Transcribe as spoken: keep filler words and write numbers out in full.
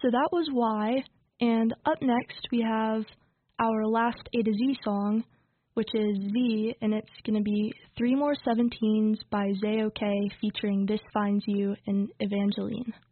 so that was Y, and up next we have our last A to Z song, which is Z, and it's going to be Three More Seventeens by Zay OK featuring This Finds You and Evangeline.